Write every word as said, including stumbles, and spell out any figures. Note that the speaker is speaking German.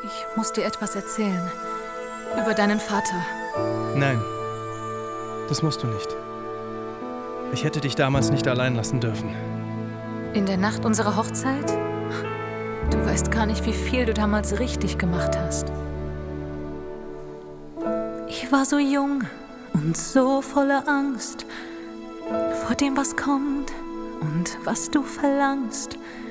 Ich muss dir etwas erzählen. Über deinen Vater. Nein, das musst du nicht. Ich hätte dich damals nicht allein lassen dürfen. In der Nacht unserer Hochzeit? Du weißt gar nicht, wie viel du damals richtig gemacht hast. Ich war so jung und so voller Angst vor dem, was kommt und was du verlangst.